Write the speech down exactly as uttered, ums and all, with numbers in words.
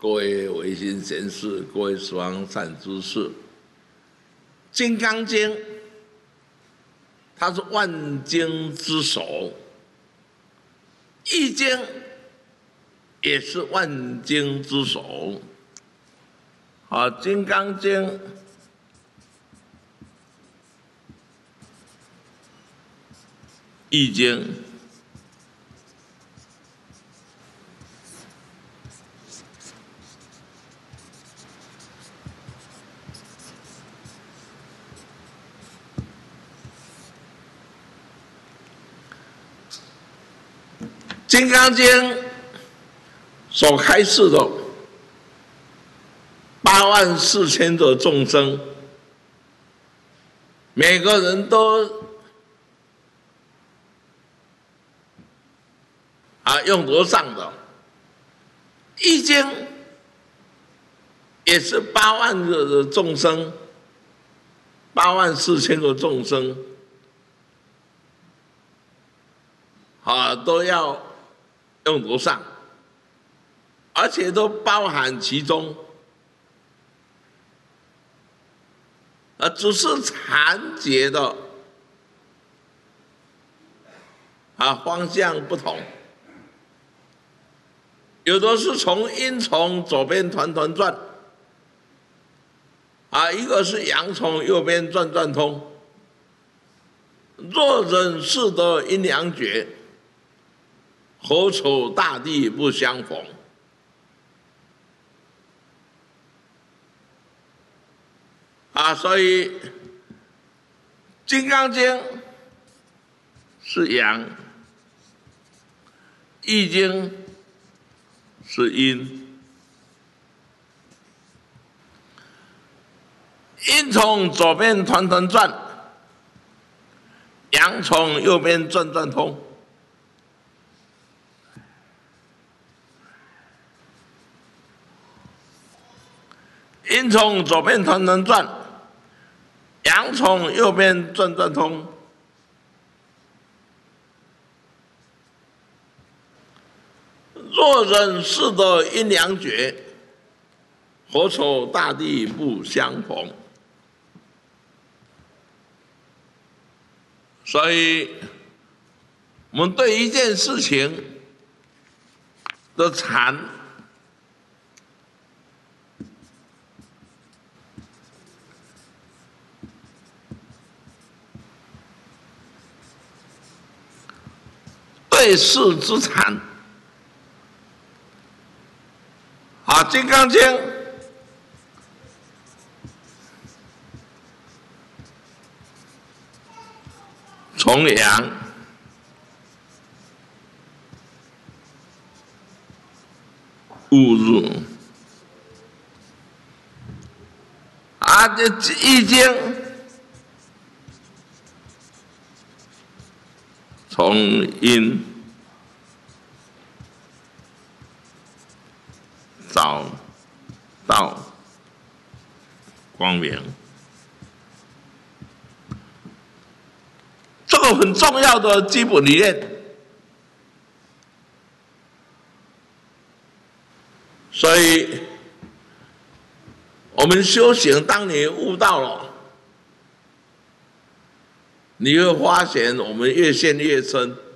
各位维新贤士，各位十方善知识，《金刚经》它是万经之首，《易经》也是万经之首。啊，《金刚经》易经《金刚经》所开示的八万四千的众生，每个人都啊用得上的。《易经》也是八万个的众生，八万四千个众生啊都要用得上，而且都包含其中，啊，只是禅节的啊方向不同，有的是从阴从左边团团转，啊，一个是阳从右边转转通。若忍识得阴阳觉，何愁大地不相逢？啊，所以《金刚经》是阳，《易经》是阴。阴从左边团团转，阳从右边转转通。阴从左边团团转，阳从右边转转通。若忍识得阴阳觉，何愁大地不相逢？所以，我们对一件事情的禅，对事之禅，啊，《金刚经》从阳误入，啊，这《易经》从阴找到光明，这个很重要的基本理念。所以，我们修行，当你悟到了，你会发现我们越陷越深。